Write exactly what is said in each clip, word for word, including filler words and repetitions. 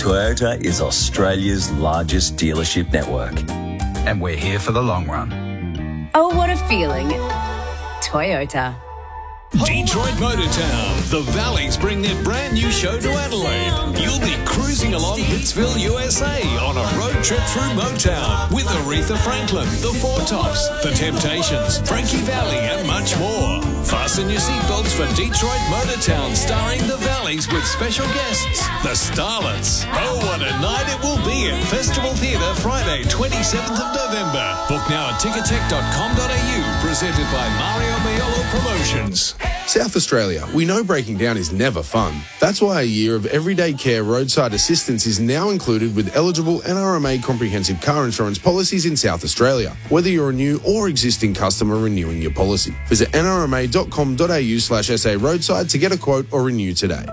Toyota is Australia's largest dealership network. And we're here for the long run. Oh, what a feeling. Toyota. Detroit Motortown. The Valleys bring their brand new show to Adelaide. You'll be cruising along Hitsville, U S A on a road trip through Motown with Aretha Franklin, The Four Tops, The Temptations, Frankie Valli and much more. Fasten your seatbelts for Detroit Motortown starring The Valleys with special guests, The Starlets. Oh, what a night it will be at Festival Theatre Friday, twenty-seventh of November. Book now at ticketek dot com dot a u, presented by Mario Maiolo Promotions. South Australia, we know breaking down is never fun. That's why a year of everyday care roadside assistance is now included with eligible N R M A comprehensive car insurance policies in South Australia, whether you're a new or existing customer renewing your policy. Visit n r m a dot com dot a u slash s a roadside to get a quote or renew today.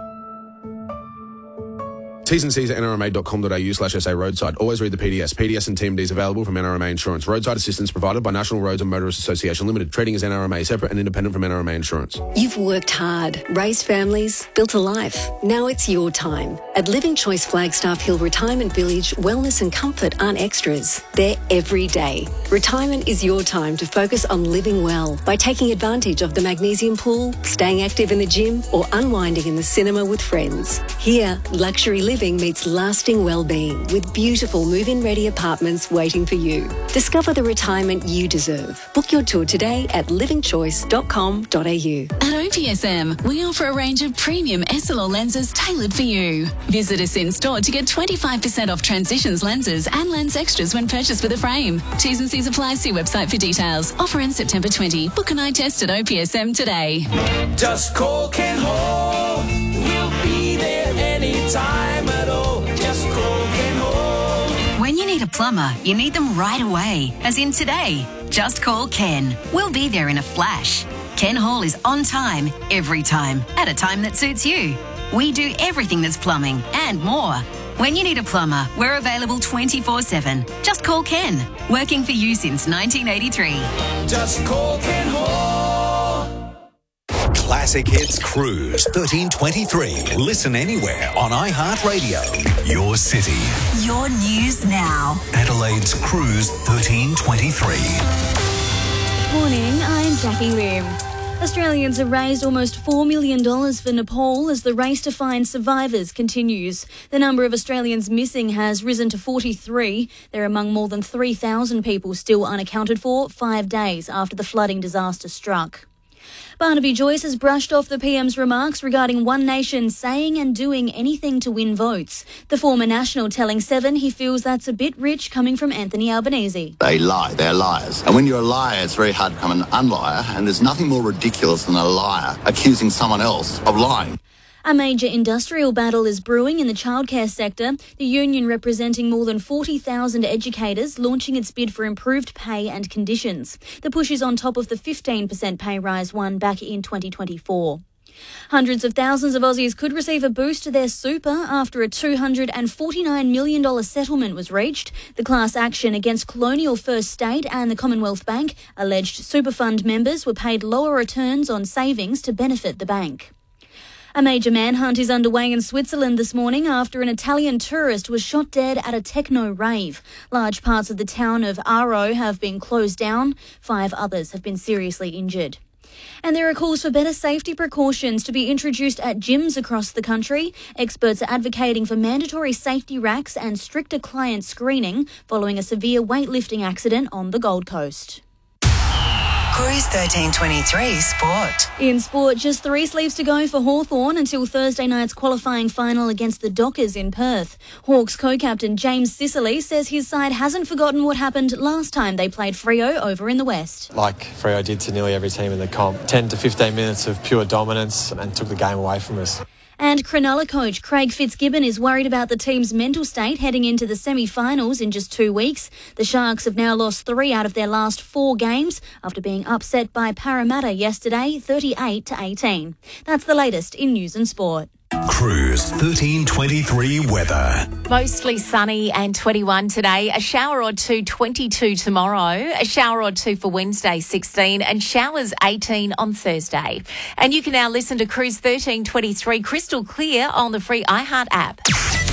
T's and C's at n r m a dot com dot a u slash s a roadside. Always read the P D S. P D S and T M Ds available from N R M A Insurance. Roadside assistance provided by National Roads and Motorists Association Limited. Trading as N R M A, separate and independent from N R M A Insurance. You've worked hard, raised families, built a life. Now it's your time. At Living Choice Flagstaff Hill Retirement Village, wellness and comfort aren't extras. They're every day. Retirement is your time to focus on living well by taking advantage of the magnesium pool, staying active in the gym, or unwinding in the cinema with friends. Here, luxury living meets lasting well-being with beautiful move-in ready apartments waiting for you. Discover the retirement you deserve. Book your tour today at living choice dot com dot a u. At O P S M, we offer a range of premium S L R lenses tailored for you. Visit us in store to get twenty-five percent off Transitions lenses and lens extras when purchased with a frame. T's and C's apply. See website for details. Offer ends September twentieth. Book an eye test at O P S M today. Just call Ken Hall. We'll be there anytime at all. Just call Ken Hall. When you need a plumber, you need them right away, as in today. Just call Ken. We'll be there in a flash. Ken Hall is on time, every time, at a time that suits you. We do everything that's plumbing and more. When you need a plumber, we're available twenty-four seven. Just call Ken. Working for you since nineteen eighty-three. Just call Ken Hall. Classic Hits Cruise thirteen twenty-three. Listen anywhere on iHeartRadio. Your city. Your news now. Adelaide's Cruise thirteen twenty-three. Morning, I'm Jackie Lim. Australians have raised almost four million dollars for Nepal as the race to find survivors continues. The number of Australians missing has risen to forty-three. They're among more than three thousand people still unaccounted for five days after the flooding disaster struck. Barnaby Joyce has brushed off the P M's remarks regarding One Nation saying and doing anything to win votes. The former National telling Seven he feels that's a bit rich coming from Anthony Albanese. They lie, they're liars. And when you're a liar, it's very hard to become an unliar, and there's nothing more ridiculous than a liar accusing someone else of lying. A major industrial battle is brewing in the childcare sector. The union, representing more than forty thousand educators, launching its bid for improved pay and conditions. The push is on top of the fifteen percent pay rise won back in twenty twenty-four. Hundreds of thousands of Aussies could receive a boost to their super after a two hundred forty-nine million dollars settlement was reached. The class action against Colonial First State and the Commonwealth Bank alleged super fund members were paid lower returns on savings to benefit the bank. A major manhunt is underway in Switzerland this morning after an Italian tourist was shot dead at a techno rave. Large parts of the town of Aro have been closed down. Five others have been seriously injured. And there are calls for better safety precautions to be introduced at gyms across the country. Experts are advocating for mandatory safety racks and stricter client screening following a severe weightlifting accident on the Gold Coast. Cruise thirteen twenty-three Sport. In sport, just three sleeps to go for Hawthorn until Thursday night's qualifying final against the Dockers in Perth. Hawks co-captain James Sicily says his side hasn't forgotten what happened last time they played Freo over in the West. Like Freo did to nearly every team in the comp, ten to fifteen minutes of pure dominance and took the game away from us. And Cronulla coach Craig Fitzgibbon is worried about the team's mental state heading into the semi-finals in just two weeks. The Sharks have now lost three out of their last four games after being upset by Parramatta yesterday, thirty-eight to eighteen. That's the latest in news and sport. Cruise thirteen twenty-three weather. Mostly sunny and twenty-one today. A shower or two, twenty-two tomorrow. A shower or two for Wednesday, sixteen. And showers, eighteen on Thursday. And you can now listen to Cruise thirteen twenty-three crystal clear on the free iHeart app.